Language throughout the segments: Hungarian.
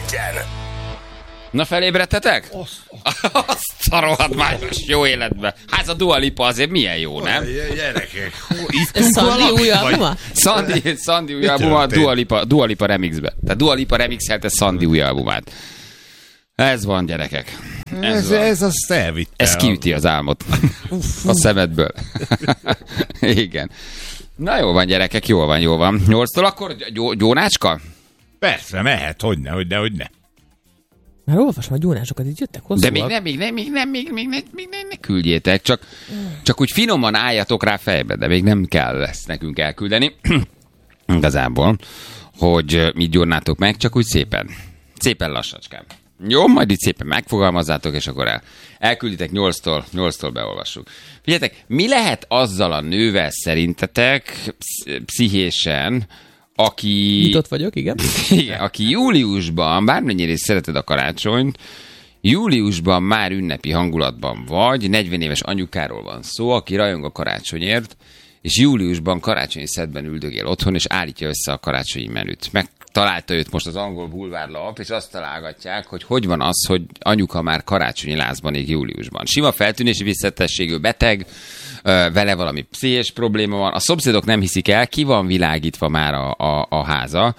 legyen. Na, felébredtetek? Azt a rohadt májos jó életbe. Hát a Dua Lipa azért milyen jó, nem? Gyerekek, Szandi új albuma? Szandi új albuma Dua Lipa remixbe. Tehát Dua Lipa remixelte Szandi új albumát. Ez van, gyerekek. Ez azt elvitte. Ez kiüti az álmot a szemedből. Igen. Na jó van, gyerekek, jól van. 8-tól akkor gyónácska? Persze, mehet, hogyne. Már olvasom a gyónásokat, itt jöttek hosszúak. De még ne küldjétek, csak úgy finoman álljatok rá fejbe, de még nem kell ezt nekünk elküldeni. Igazából, hogy mit gyónnátok meg, csak úgy szépen lassacskán. Jó, majd itt szépen megfogalmazzátok, és akkor elkülditek 8-tól beolvassuk. Figyeljetek, mi lehet azzal a nővel szerintetek pszichésen, aki... Nyitott vagyok, igen. Igen, aki júliusban, bármennyire is szereted a karácsonyt, júliusban már ünnepi hangulatban vagy, 40 éves anyukáról van szó, aki rajong a karácsonyért, és júliusban karácsonyi szedben üldögél otthon, és állítja össze a karácsonyi menüt. Megtalálta őt most az angol bulvárlap, és azt találgatják, hogy van az, hogy anyuka már karácsonyi lázban ég júliusban. Sima feltűnési visszatességű, beteg, vele valami pszichés probléma van. A szomszédok nem hiszik el, ki van világítva már a háza,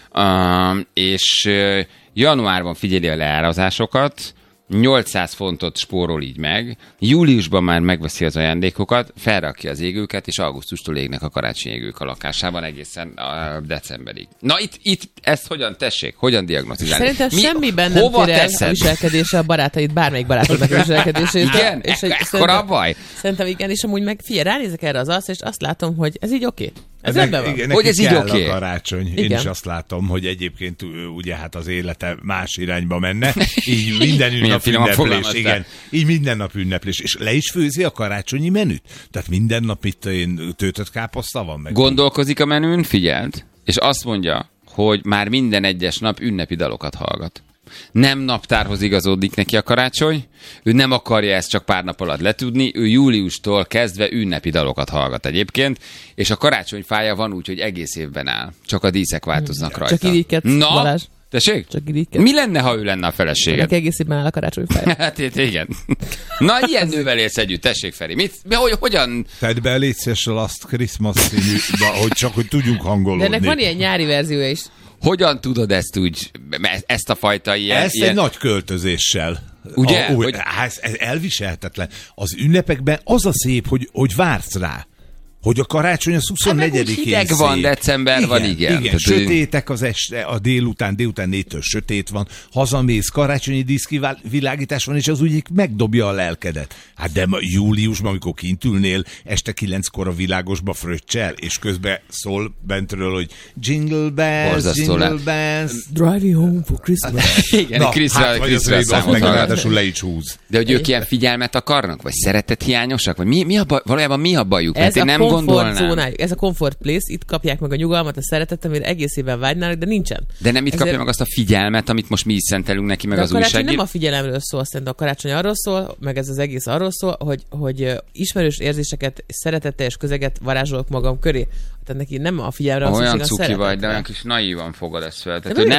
és januárban figyeli a leárazásokat, 800 fontot spórol így meg, júliusban már megveszi az ajándékokat, felrakja az égőket, és augusztustól égnek a karácsonyi égők a lakásában egészen decemberig. Na itt ezt hogyan diagnosztizálni? Szerintem semmiben nem tér el a viselkedése a barátaid, bármelyik barátodnak a viselkedését. Igen? Ekkora a baj? Szerintem igen, és amúgy meg figyelj, ránézek erre az arcra, és azt látom, hogy ez így oké. Ez rendben van. Igen, hogy ez így oké. A karácsony. Igen. Én is azt látom, hogy egyébként ugye hát az élete más irányba menne. Így minden nap ünneplés. Igen. Így minden nap ünneplés. És le is főzi a karácsonyi menüt. Tehát minden nap itt töltött káposzta van meg. Gondolkozik a menün, figyeld, és azt mondja, hogy már minden egyes nap ünnepi dalokat hallgat. Nem naptárhoz igazódik neki a karácsony, ő nem akarja ezt csak pár nap alatt letudni, ő júliustól kezdve ünnepi dalokat hallgat egyébként, és a karácsonyfája van úgy, hogy egész évben áll. Csak a díszek változnak rajta. Csak irigykedsz, Balázs. Tessék? Csak irigykedsz. Mi lenne, ha ő lenne a feleséged? Neki egész évben áll a karácsonyfája. Hát igen. Na, ilyen nővel élsz együtt, tessék, Feri. Hogyan? Tedd be légy szíves a Last Christmas színű, hogy tudjunk hangolódni. De ennek van ilyen nyári verziója is. Hogyan tudod ezt úgy, ezt a fajta ilyen... Ezt egy nagy költözéssel. Ugye? Ez elviselhetetlen. Az ünnepekben az a szép, hogy vársz rá. Hogy a karácsony az 24-én hideg van, december van, igen. Igen, sötétek az este, a délután 4-től sötét van, hazamész, karácsonyi díszkivilágítás van, és az úgy megdobja a lelkedet. Hát de júliusban, amikor kint ülnél, este 9-kor a világosba fröccsel, és közben szól bentről, hogy jingle bells, jingle bells. Driving home for Christmas. Igen, na, Krisztra számot ráadásul le is húz. De hogy ők ilyen figyelmet akarnak? Vagy szeretethiányosak? Vagy valójában mi a bajuk? Ez a komfortzónájuk, ez a comfort place, itt kapják meg a nyugalmat, a szeretetet, amire egész évben vágynának, de nincsen. De nem itt kapja meg azt a figyelmet, amit most mi is szentelünk neki, meg de az újságír. újságír. Nem a figyelemről szól, szerintem a karácsony arról szól, meg ez az egész arról szól, hogy ismerős érzéseket, szeretetteljes közeget varázsolok magam köré. Tehát neki nem a figyelemre van olyan cuki vagy, de olyan kis naívan fogod ezt fel. Tehát, hogy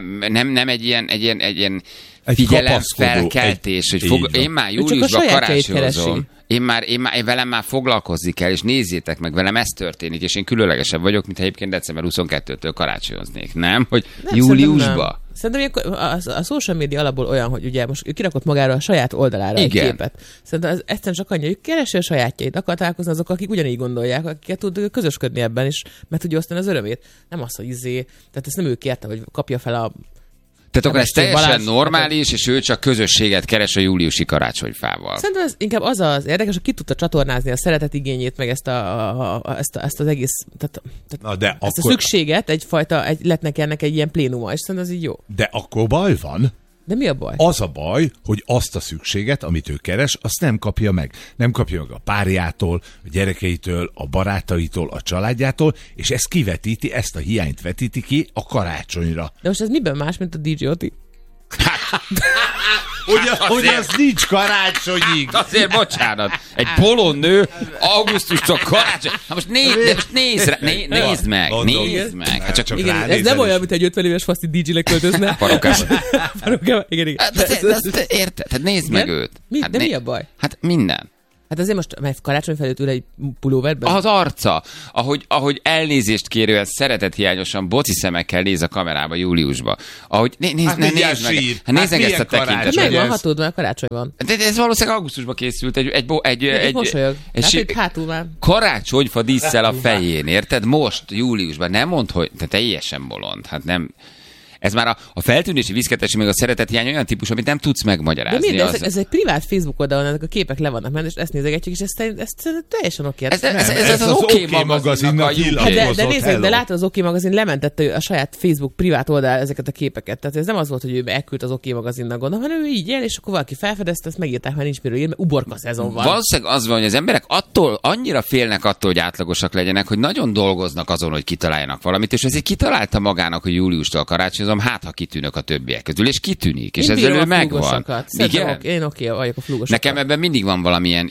nem egy ilyen figyelemfelkeltés, hogy én már júliusban karácsonyozom. Én velem már foglalkozni kell, és nézzétek meg, velem ez történik, és én különlegesebb vagyok, mint egyébként december 22-től karácsonyoznék, nem? Hogy nem, júliusban. Szerintem a social media alapból olyan, hogy ugye most ő kirakott magára a saját oldalára egy képet. Szerintem ez egyszerűen csak annyi, hogy keresi a sajátjait, akar találkozni azok, akik ugyanígy gondolják, akiket tud közösködni ebben is, mert tudja osztani az örömét. Nem az, hogy tehát ezt nem ő kérte, hogy kapja fel a... Tehát akkor ez teljesen normális, és ő csak közösséget keres a júliusi karácsonyfával. Szerintem ez inkább az érdekes, hogy ki tudta csatornázni a szeretetigényét, meg ezt az egész, tehát ezt a szükséget, lett neki ennek egy ilyen plénuma, és szerintem az így jó. De akkor baj van. De mi a baj? Az a baj, hogy azt a szükséget, amit ő keres, azt nem kapja meg. Nem kapja meg a párjától, a gyerekeitől, a barátaitól, a családjától, és ezt kivetíti, ezt a hiányt vetíti ki a karácsonyra. De most ez miben más, mint a DJ Oti? Hát Hogy az nincs karácsonyig. Azért bocsánat. Egy bolond nő augusztustól karácsony. Hát most nézd meg. Hát csak igen, ez nem olyan, mint egy 50 éves faszti DJ-le költözne. Parókába. Igen. Érted? Hát nézd meg őt. De mi a baj? Hát minden. Hát azért most, mert karácsony felőtt ül egy pulóverben? Az arca, ahogy elnézést kérően szeretethiányosan boci szemekkel néz a kamerába júliusba. Ahogy nézd meg. Hát nézd ezt a tekintet. Meg van hatód, mert karácsony van. De ez valószínűleg augusztusban készült egy mosolyog. Hátul már. Karácsonyfa dísszel a fején, érted? Most, júliusban. Nem mondd, hogy te teljesen bolond. Hát nem... Ez már a feltűnési viszketési, meg a szeretethiány olyan típus, amit nem tudsz megmagyarázni. De miért? Ez egy privát Facebook oldalon, ezek a képek le vannak menni, és ezt nézegetjük, és ez teljesen oké. Ez az Oké magazinnak de nézzük, de látod, az Oké magazin lementette a saját Facebook privát oldal ezeket a képeket. Tehát ez nem az volt, hogy ő elküldte az Oké magazinnak, gondolom, hanem ő így él, és akkor valaki felfedezte, ezt megírták, mert nincs miről írni, mert uborka szezon van. Valószínűleg az van, hogy az emberek annyira félnek attól, hogy átlagosak legyenek, hogy nagyon dolgoznak azon, hogy kitaláljanak valamit, és ezért kitalálta magának, hogy júliustól karácsonyozom, hát ha kitűnök a többiek közül, és kitűnik, és ezzel ő megvan. Igen? Én oké vagyok a flúgosokat. Nekem ebben mindig van valamilyen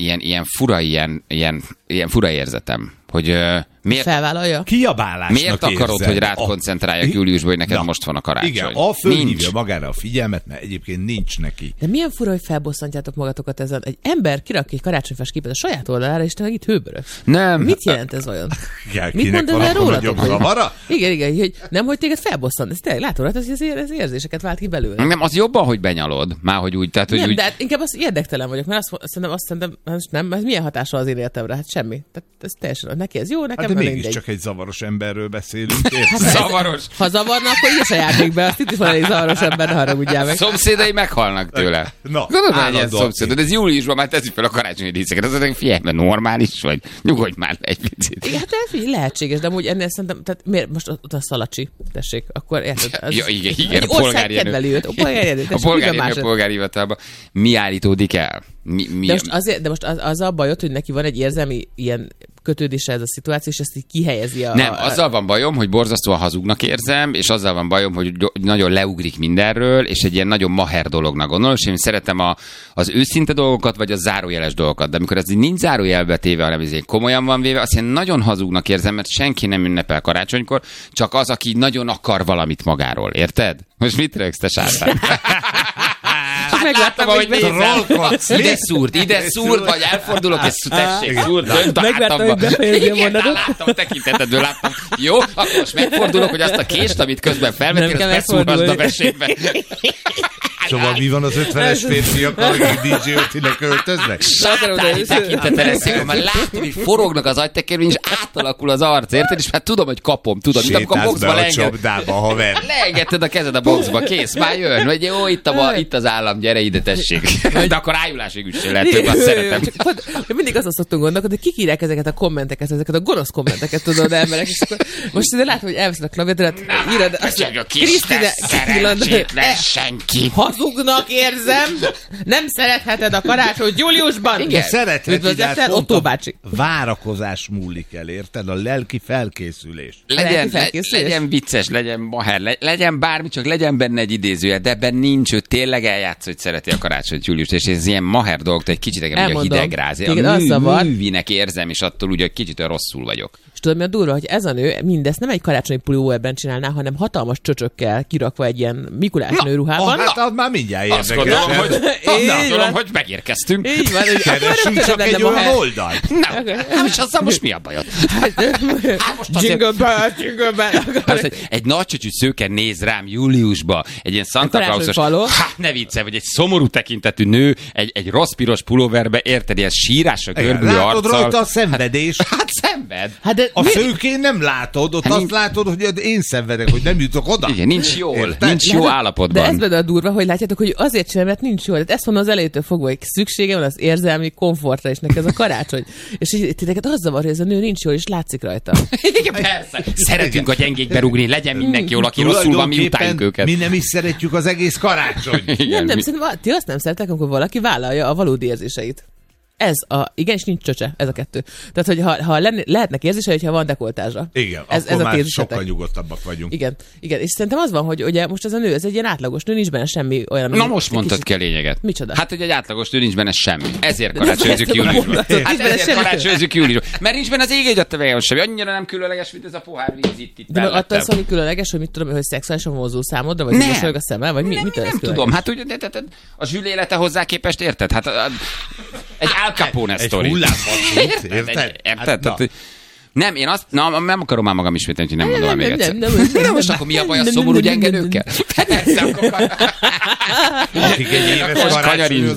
ilyen fura érzetem, hogy miért felvállalja? Kiabálásnak miért akarod, hogy rád koncentráljak júliusban, hogy neked most van a karácsony? Igen, fölhívja magára a figyelmet, mert egyébként nincs neki. De milyen fura, hogy felbosszantjátok magatokat ezen. Egy ember kirak egy karácsonyfás képet a saját oldalára, és te meg itt hőbörög. Nem. Mit jelent ez olyan? Mit mond el rólatok? Igen, hogy nem, hogy téged felbosszant. Ez tényleg látod, hogy ez érzéseket vált ki belőle. Nem, az jobban, hogy benyalod. Már hogy úgy, tehát, hogy nem, úgy... de hát inkább az érdektelen vagyok, mert azt szerintem nem, ez milyen hatással az én életemre? Hát semmi. Tehát ez teljesen, neki ez jó, nekem de mégiscsak egy zavaros emberről beszélünk. Zavaros. Ha zavarna, akkor írja a játékbe. Azt itt is van egy zavaros ember, ne haragudjál meg. Szomszédai meghalnak tőle. Gondolom, hogy ilyen szomszéd. De ez júliusban már teszik fel a karácsonyi díszeket. Az azért figyelj, mert normális vagy. Nyugodj már egy picit. Igen, hát figyelj, lehetséges, de amúgy ennél szerintem, tehát miért most ott a Szalacsi, tessék, akkor érted? Ja, igen, a polgárjenő. A polgári hivatalban mi állítódik el? De most az a bajod, hogy neki van egy érzelmi ilyen kötődése ez a szituáció, és ezt így kihelyezi Nem, azzal van bajom, hogy borzasztóan hazugnak érzem, és azzal van bajom, hogy nagyon leugrik mindenről, és egy ilyen nagyon maher dolognak gondolom, és én szeretem az őszinte dolgokat, vagy a zárójeles dolgokat, de amikor ez nincs zárójelbe téve, hanem ez komolyan van véve, azt én nagyon hazugnak érzem, mert senki nem ünnepel karácsonykor, csak az, aki nagyon akar valamit magáról, érted? Most mit rögsz, te sátán? Megláttam, hogy ide szúrd, vagy elfordulok, és tessék, szúrd, dönt a hátamba. Láttam a tekintetedből, láttam. Jó, akkor most megfordulok, hogy azt a kést, amit közben felvettél, azt beszúrhasd a mesébe. Szóval mi van az 50-es férfiakkal, akik DJ Ötinek költöznek? Sátáni tekintettel eszik, már látom, hogy forognak az agytekerben, és átalakul az arc, érted? És már tudom, hogy kapom, tudod, mint amikor a boxba leengedted a kezed a boxba, kész, már jön, hogy jó, itt az állam, gyere ide, tessék. De akkor ájulásig üssön, lehet, hogy azt szeretem. Mindig azt szoktunk gondolkodni, hogy kik írják ezeket a kommenteket, ezeket a gonosz kommenteket, tudod, emberek, és akkor most ide látom, hogy elveszed a klaviatúrát, írod, Krisztine, szerencsétlen senki. Hazugnak érzem, nem szeretheted a karácsonyt júliusban. Igen, szeretheted, Otto bácsi. Várakozás múlik el, érted? A lelki felkészülés. Legyen vicces, legyen maher, legyen bármi, csak legyen benne egy idézője, de ebben nincs, ő tényleg eljátsz, hogy szereti a karácsonyt júliust, és ez ilyen maher dolog, egy kicsit engem a hidegráz. A művinek érzem, és attól ugye kicsit olyan rosszul vagyok. És tudod, mi a durva, hogy ez a nő mindezt nem egy karácsonyi pulóverben csinálná, hanem hatalmas csöcsökkel kirakva egy ilyen Mikulás nőruhában. Hát az már mindjárt érdekes. Azt gondolom, hogy megérkeztünk. Így van, hogy keresünk csak egy olyan oldalt. Nem, és azzal most mi a bajod? Jingle bell. Egy nagy csöcsű szőke néz rám júliusba, egy ilyen Santa Clausos, ne viccelj, vagy egy szomorú tekintetű nő, egy rossz piros pulóverbe, érted, ilyen sírásra görbülő arccal. Látod rajta a szenvedés. Hát szenved. A szőkén nem látod, ott azt látod, hogy én szenvedek, hogy nem jutok oda. Igen, nincs jó állapotban. De ez benne a durva, hogy látjátok, hogy azért csinálom, mert nincs jó. Tehát ezt mondom az elejétől fogva, hogy szüksége van az érzelmi komfortra, és neki ez a karácsony. És így titeket az zavar, hogy ez a nő nincs jó, és látszik rajta. Igen, persze. Szeretünk a gyengékbe rúgni, legyen mindenki jól, aki rosszul van, mi utáljuk őket. Mi nem is szeretjük az egész karácsony. Nem, ti azt nem szeretek, amikor valaki vállalja a valódi érzéseit. Igen, és nincs csöcse, ez a kettő. Tehát, hogy ha lehetnek érzése, hogyha van dekoltázsa. Igen, ez akkor a már tézisetek. sokkal nyugodtabbak vagyunk. Igen, és szerintem az van, hogy ugye most ez a nő, ez egy ilyen átlagos nő, nincs benne semmi olyan... Na most mondtad ki a lényeget. Micsoda? Hát, hogy egy átlagos nő nincs benne semmi. Ezért karácsonyozunk júliusban. Hát ezért karácsonyozunk júliusban. Mert nincs benne az ég egy adta semmi. Annyira nem különleges, mint ez a pohár víz itt de meg attól szól, hogy különleges, hogy mit tudom, hogy szexuálisan vonzó számodra, vagy mosolyog a szemmel, vagy mit nem tudom. Hát ugye a Zsül élete hozzá képest, érted? Hát egy Al Capone sztori. Egy hullámvasút, érted? Érted? Nem, én azt nem akarom már magam ismételni, hogy nem mondom még egyszer. Nem, most akkor mi a baj a szomorú gyengenőkkel? Akik egy éves karácsonyozni.